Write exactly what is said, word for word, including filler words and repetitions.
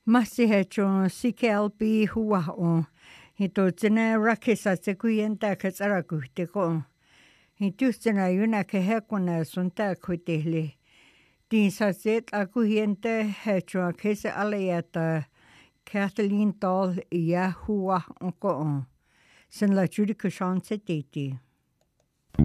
Masi he chon sikelpi huwa on. Hito tsena rakisa tse kuyenta katsara kuhte ko. Hitu tsena yuna ke hekuna sunta kutihli. Tin sa zet a kuyenta he chon kese alayata Kathleen Dahl iya huwa on ko on. Sen la judika shanse titi.